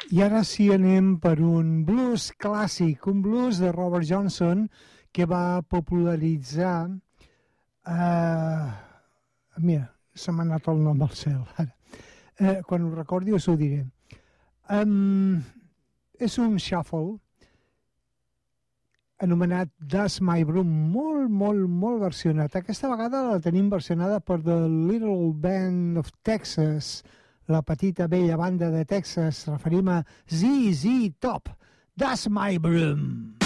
I ara sí anem per un blues clàssic, un blues de Robert Johnson que va popularitzar... mira, se m'ha anat el nom al cel ara. Quan ho recordi us ho diré. És un shuffle anomenat That's My Broom, molt versionat. Aquesta vegada la tenim versionada per The Little Band of Texas, la petita bella banda de Texas. Referim a ZZ Top, That's My Broom.